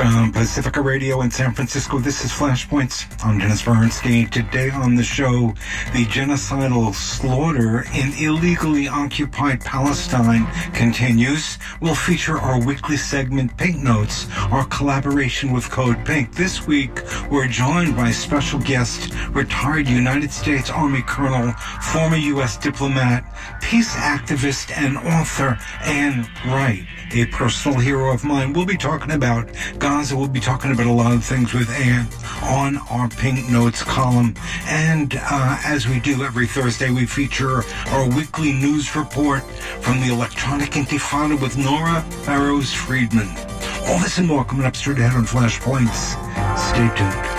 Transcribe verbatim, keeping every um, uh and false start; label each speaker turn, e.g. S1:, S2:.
S1: From Pacifica Radio in San Francisco, this is Flashpoints. I'm Dennis Bernstein. Today on the show, the genocidal slaughter in illegally occupied Palestine continues. We'll feature our weekly segment, Pink Notes, our collaboration with Code Pink. This week, we're joined by special guest, retired United States Army Colonel, former U S diplomat, peace activist, and author Anne Wright, a personal hero of mine. We'll be talking about Gaza. We'll be talking about a lot of things with Anne on our Pink Notes column. And uh, as we do every Thursday, we feature our weekly news report from the Electronic Intifada with Nora Barrows Friedman. All this and more coming up straight ahead on Flashpoints. Stay tuned.